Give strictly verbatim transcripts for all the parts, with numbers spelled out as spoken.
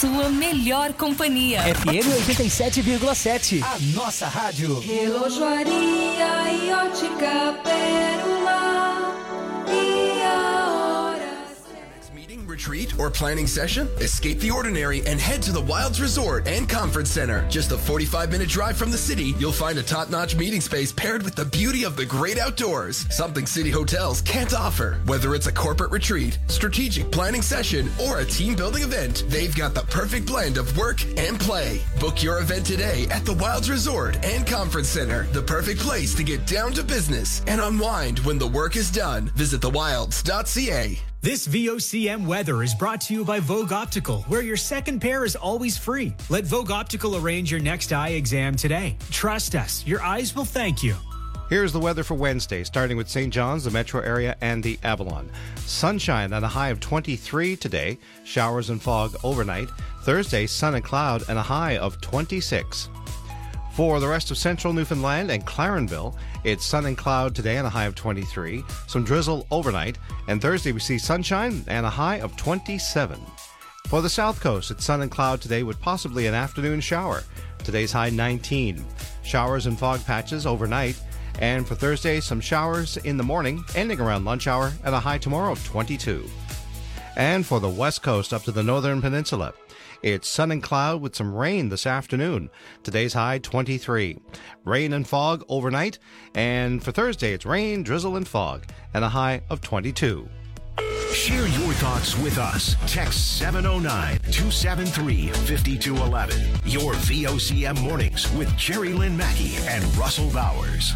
sua melhor companhia. F M oitenta e sete vírgula sete. A nossa rádio. Relojoaria e ótica Pérola. E a hora. Meeting, retreat, or planning session? Escape the ordinary and head to the Wilds Resort and Conference Center. Just a forty-five minute drive from the city, you'll find a top-notch meeting space paired with the beauty of the great outdoors. Something city hotels can't offer. Whether it's a corporate retreat, strategic planning session, or a team-building event, they've got the perfect blend of work and play. Book your event today at the Wilds Resort and Conference Center. The perfect place to get down to business and unwind when the work is done. Visit the wilds dot c a. This V O C M weather is brought to you by Vogue Optical, where your second pair is always free. Let Vogue Optical arrange your next eye exam today. Trust us, your eyes will thank you. Here's the weather for Wednesday, starting with Saint John's, the metro area, and the Avalon. Sunshine and a high of twenty-three today. Showers and fog overnight. Thursday, sun and cloud and a high of twenty-six. For the rest of central Newfoundland and Clarenville, it's sun and cloud today and a high of twenty-three. Some drizzle overnight. And Thursday we see sunshine and a high of twenty-seven. For the south coast, it's sun and cloud today with possibly an afternoon shower. Today's high nineteen. Showers and fog patches overnight. And for Thursday, some showers in the morning, ending around lunch hour, and a high tomorrow of twenty-two. And for the west coast up to the northern peninsula, it's sun and cloud with some rain this afternoon. Today's high twenty-three. Rain and fog overnight. And for Thursday, it's rain, drizzle, and fog, and a high of twenty-two. Share your thoughts with us. Text seven oh nine, two seven three, five two one one. Your V O C M Mornings with Jerry Lynn Mackey and Russell Bowers.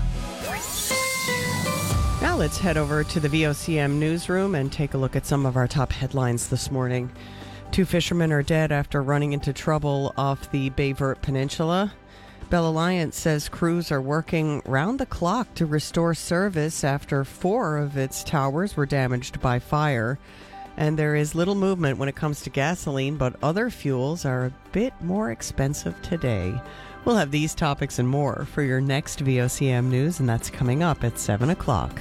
Now let's head over to the V O C M newsroom and take a look at some of our top headlines this morning. Two fishermen are dead after running into trouble off the Baie Verte Peninsula. Bell Alliance says crews are working round the clock to restore service after four of its towers were damaged by fire. And there is little movement when it comes to gasoline, but other fuels are a bit more expensive today. We'll have these topics and more for your next V O C M News, and that's coming up at seven o'clock.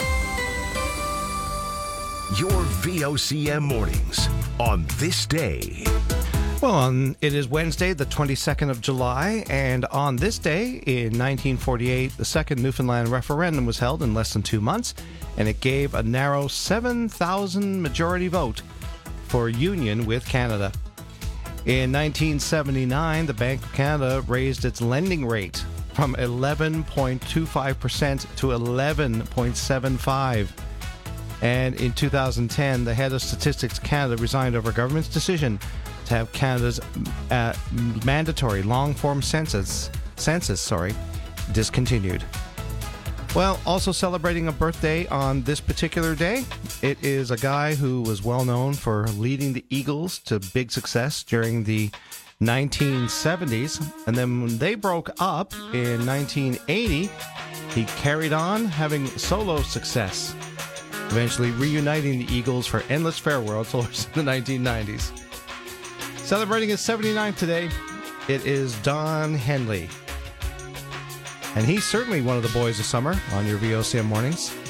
Your V O C M Mornings on this day. Well, on, it is Wednesday, the twenty-second of July, and on this day in nineteen forty-eight, the second Newfoundland referendum was held in less than two months, and it gave a narrow seven thousand majority vote for union with Canada. In nineteen seventy-nine, the Bank of Canada raised its lending rate from eleven point two five percent to eleven point seven five. And in two thousand ten, the head of Statistics Canada resigned over government's decision to have Canada's uh, mandatory long-form census, census, sorry, discontinued. Well, also celebrating a birthday on this particular day, it is a guy who was well known for leading the Eagles to big success during the nineteen seventies. And then when they broke up in nineteen eighty, he carried on having solo success, eventually reuniting the Eagles for endless farewell tours in the nineteen nineties. Celebrating his seventy-ninth today, it is Don Henley. And he's certainly one of the boys of summer on your V O C M Mornings.